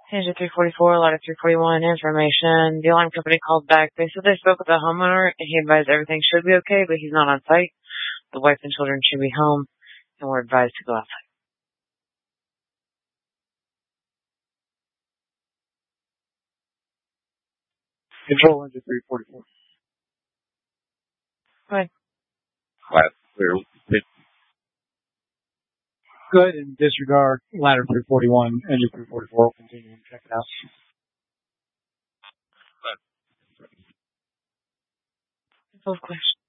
Engine 344, ladder 341, information. The alarm company called back. They said they spoke with the homeowner and he advised everything should be okay, but he's not on site. The wife and children should be home and we're advised to go outside. Control engine 344. Go ahead. Flat clear. Good, and disregard ladder 341, engine 344. We'll continue and check it out. Full question.